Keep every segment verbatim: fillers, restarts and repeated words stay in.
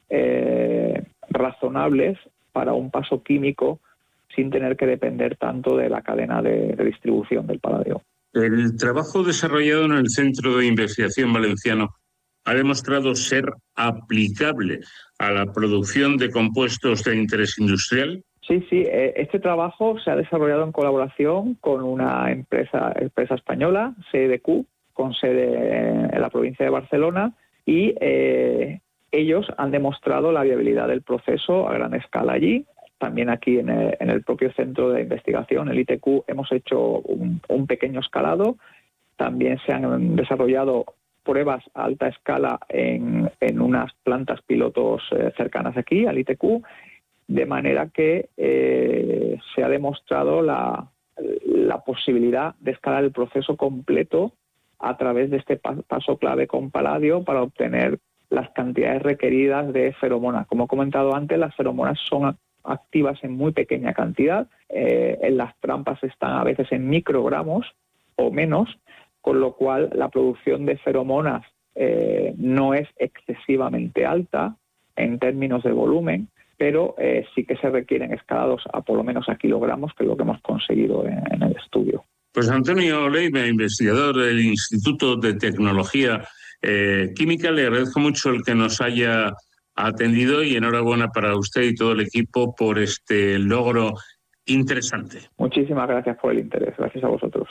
eh, razonables para un paso químico sin tener que depender tanto de la cadena de, de distribución del paladio. El trabajo desarrollado en el Centro de Investigación Valenciano ha demostrado ser aplicable a la producción de compuestos de interés industrial. Sí, sí. Este trabajo se ha desarrollado en colaboración con una empresa, empresa española, C D Q, con sede en la provincia de Barcelona, y eh, ellos han demostrado la viabilidad del proceso a gran escala allí. También aquí en el, en el propio centro de investigación, el I T Q, hemos hecho un, un pequeño escalado. También se han desarrollado pruebas a alta escala en, en unas plantas pilotos eh, cercanas aquí, al I T Q, de manera que eh, se ha demostrado la, la posibilidad de escalar el proceso completo a través de este paso clave con paladio para obtener las cantidades requeridas de feromonas. Como he comentado antes, las feromonas son activas en muy pequeña cantidad, eh, en las trampas están a veces en microgramos o menos, con lo cual la producción de feromonas eh, no es excesivamente alta en términos de volumen, pero eh, sí que se requieren escalados a por lo menos a kilogramos, que es lo que hemos conseguido en, en el estudio. Pues Antonio Leiva, investigador del Instituto de Tecnología eh, Química, le agradezco mucho el que nos haya atendido y enhorabuena para usted y todo el equipo por este logro interesante. Muchísimas gracias por el interés. Gracias a vosotros.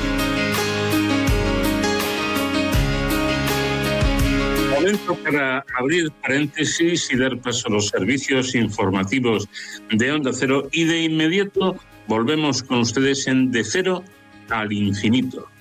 Momento para abrir paréntesis y dar paso a los servicios informativos de Onda Cero, y de inmediato volvemos con ustedes en De Cero al Infinito.